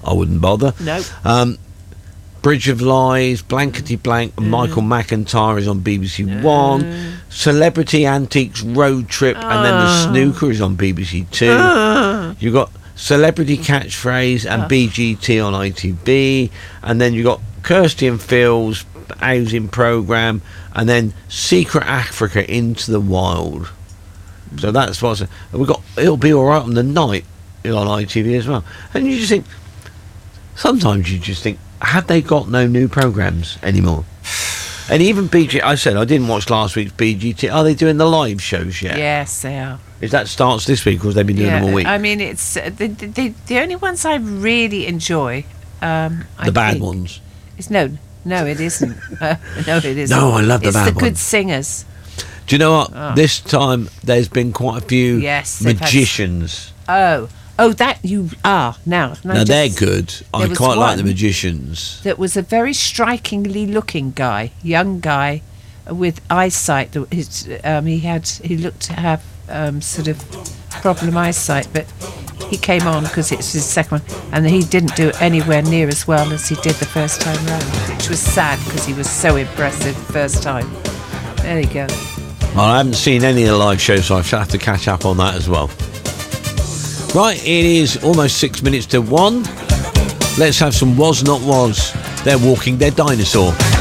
I wouldn't bother. No. Bridge of Lies, Blankety Blank, and Michael McIntyre is on BBC One. Celebrity Antiques Road Trip, and then the Snooker is on BBC Two. You've got Celebrity Catchphrase and BGT on ITV, and then you've got Kirsty and Phil's housing programme, and then Secret Africa Into the Wild. So that's what's we've got. It'll Be Alright on the Night on ITV as well. And you just think, sometimes you just think, have they got no new programmes anymore? And even BGT, I said I didn't watch last week's BGT. Are they doing the live shows yet? Yes, they are. Is that starts this week, or have they been doing them all week? I mean, it's the only ones I really enjoy. The bad ones. It's no, it isn't. No, it isn't. No, I love the bad ones. It's the good singers. Do you know what? This time there's been quite a few magicians. That you are now. Now they're good. I quite like the magicians. That was a very strikingly looking guy, young guy, with eyesight. He looked to have sort of problem eyesight, but he came on because it's his second one, and he didn't do it anywhere near as well as he did the first time round, which was sad because he was so impressive the first time. There you go. Well, I haven't seen any of the live shows, so I shall have to catch up on that as well. Right, it is almost 6 minutes to 1. Let's have some Was Not Was. They're Walking Dead Dinosaur.